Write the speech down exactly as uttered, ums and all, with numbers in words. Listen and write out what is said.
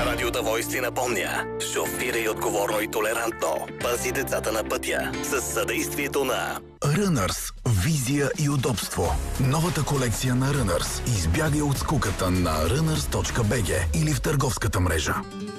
Радио The Voice ти напомня: шофирай отговорно и толерантно. Пази децата на пътя с съдействието на Runners. Визия и удобство. Новата колекция на Runners. Избягай от скуката на runners точка би джи или в търговската мрежа.